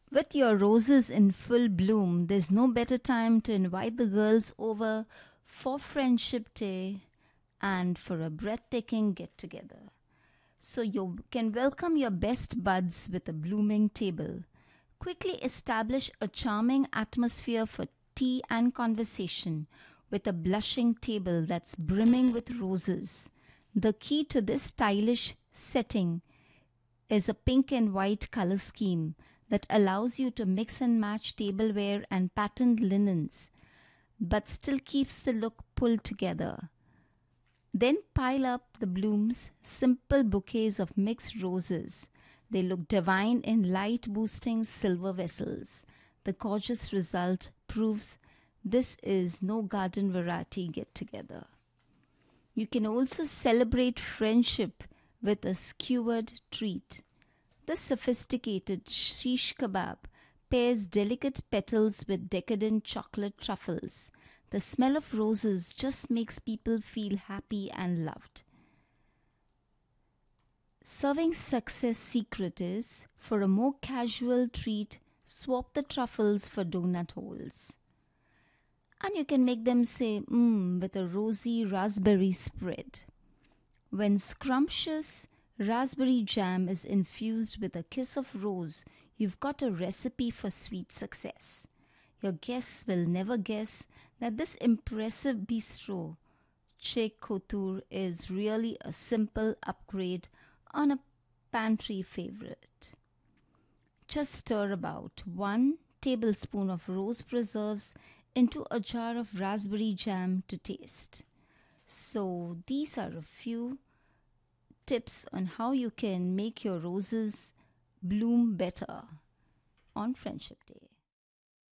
With your roses in full bloom, there's no better time to invite the girls over for Friendship Day and for a breathtaking get together. So you can welcome your best buds with a blooming table. Quickly establish a charming atmosphere for tea and conversation with a blushing table that's brimming with roses. The key to this stylish setting is a pink and white color scheme that allows you to mix and match tableware and patterned linens, but still keeps the look pulled together. Then pile up the blooms, simple bouquets of mixed roses. They look divine in light boosting silver vessels. The gorgeous result proves this is no garden variety get together. You can also celebrate friendship with a skewered treat. The sophisticated shish kebab pairs delicate petals with decadent chocolate truffles. The smell of roses just makes people feel happy and loved. Serving success secret is for a more casual treat, swap the truffles for donut holes. And you can make them say mmm with a rosy raspberry spread. When scrumptious raspberry jam is infused with a kiss of rose, you've got a recipe for sweet success. Your guests will never guess that this impressive bistro Chez Couture is really a simple upgrade on a pantry favorite. Just stir about 1 tablespoon of rose preserves into a jar of raspberry jam to taste. So, these are a few tips on how you can make your roses bloom better on Friendship Day.